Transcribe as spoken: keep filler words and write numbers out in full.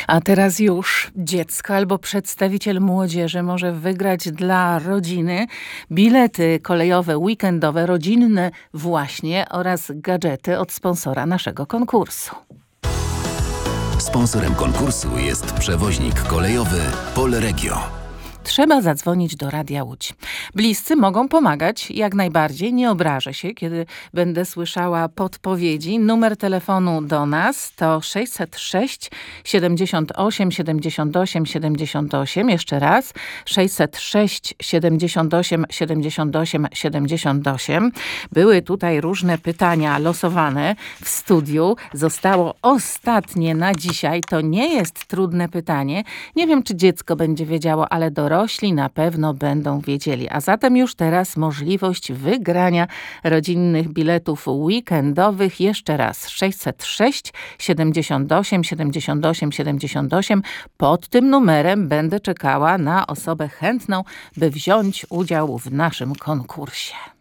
A teraz już dziecko albo przedstawiciel młodzieży może wygrać dla rodziny bilety kolejowe, weekendowe, rodzinne właśnie oraz gadżety od sponsora naszego konkursu. Sponsorem konkursu jest przewoźnik kolejowy Polregio. Trzeba zadzwonić do Radia Łódź. Bliscy mogą pomagać jak najbardziej. Nie obrażę się, kiedy będę słyszała podpowiedzi. Numer telefonu do nas to sześćset sześć siedemdziesiąt osiem siedemdziesiąt osiem siedemdziesiąt osiem. Jeszcze raz. sześćset sześć siedemdziesiąt osiem siedemdziesiąt osiem siedemdziesiąt osiem. Były tutaj różne pytania losowane w studiu. Zostało ostatnie na dzisiaj. To nie jest trudne pytanie. Nie wiem, czy dziecko będzie wiedziało, ale dorośli na pewno będą wiedzieli. A zatem już teraz możliwość wygrania rodzinnych biletów weekendowych. Jeszcze raz sześćset sześć siedemdziesiąt osiem siedemdziesiąt osiem siedemdziesiąt osiem. Pod tym numerem będę czekała na osobę chętną, by wziąć udział w naszym konkursie.